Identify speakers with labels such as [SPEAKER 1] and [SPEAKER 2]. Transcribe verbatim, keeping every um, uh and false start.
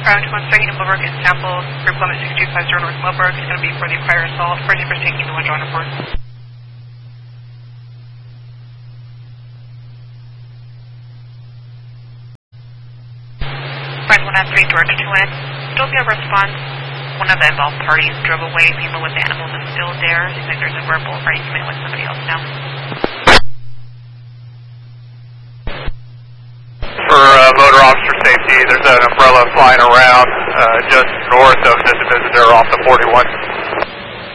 [SPEAKER 1] Ground two one three, Millburg and samples, group limit six two five zero North Millburg is going to be for the prior assault. First for taking the one John report. Friend one nine three, Georgia two one, still be a response. One of the involved parties drove away. People with animals is still there. Seems like there's a verbal argument with somebody else now.
[SPEAKER 2] For uh, motor officer safety, there's an umbrella flying around uh, just north of this visitor off the forty-one.